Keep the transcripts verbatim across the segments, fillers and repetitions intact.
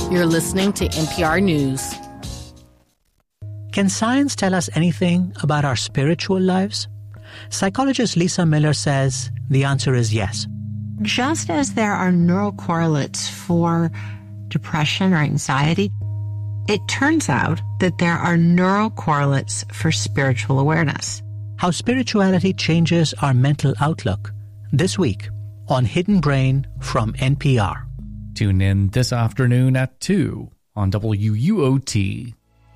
You're listening to N P R News. Can science tell us anything about our spiritual lives? Psychologist Lisa Miller says the answer is yes. Just as there are neural correlates for depression or anxiety, it turns out that there are neural correlates for spiritual awareness. How spirituality changes our mental outlook. This week on Hidden Brain from N P R. Tune in this afternoon at two on W U O T.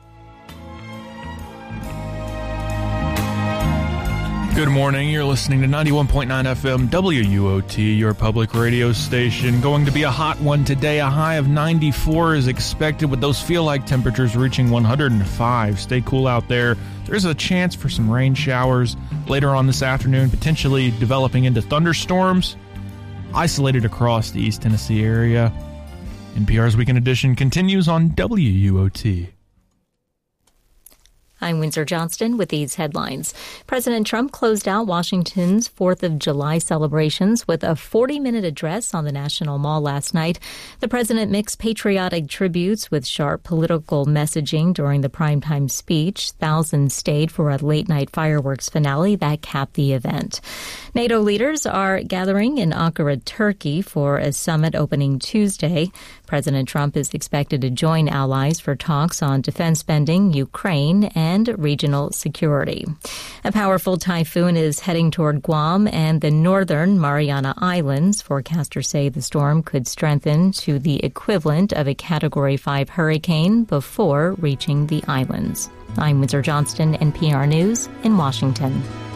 Good morning. You're listening to ninety-one point nine F M W U O T, your public radio station. Going to be a hot one today. A high of ninety-four is expected with those feel-like temperatures reaching one hundred five. Stay cool out there. There's a chance for some rain showers later on this afternoon, potentially developing into thunderstorms, isolated across the East Tennessee area. N P R's Weekend Edition continues on W U O T. I'm Windsor Johnston with these headlines. President Trump closed out Washington's fourth of July celebrations with a forty-minute address on the National Mall last night. The president mixed patriotic tributes with sharp political messaging during the primetime speech. Thousands stayed for a late-night fireworks finale that capped the event. NATO leaders are gathering in Ankara, Turkey for a summit opening Tuesday. President Trump is expected to join allies for talks on defense spending, Ukraine, and regional security. A powerful typhoon is heading toward Guam and the northern Mariana Islands. Forecasters say the storm could strengthen to the equivalent of a Category five hurricane before reaching the islands. I'm Windsor Johnston, N P R News in Washington.